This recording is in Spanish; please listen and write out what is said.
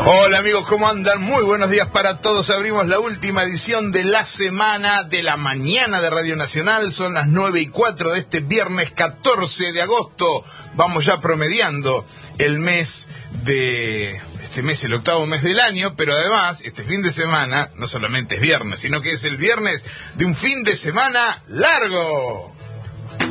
Hola amigos, ¿cómo andan? Muy buenos días para todos. Abrimos la última edición de la semana de la mañana de Radio Nacional. Son las 9:04 de este viernes 14 de agosto. Vamos ya promediando el mes de... Este mes, el octavo mes del año, pero además, este fin de semana, no solamente es viernes, sino que es el viernes de un fin de semana largo.